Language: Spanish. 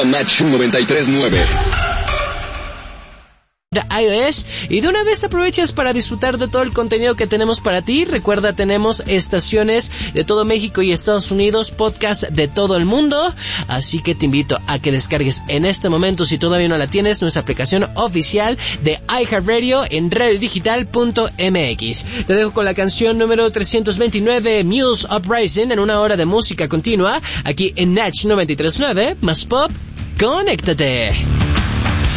Nach 93.9. iOS, y de una vez aprovechas para disfrutar de todo el contenido que tenemos para ti. Recuerda, tenemos estaciones de todo México y Estados Unidos, podcast de todo el mundo, así que te invito a que descargues en este momento, si todavía no la tienes, nuestra aplicación oficial de iHeartRadio en radiodigital.mx. Te dejo con la canción número 329, Mules Uprising, en una hora de música continua aquí en Nach 93.9, más pop. Conéctate.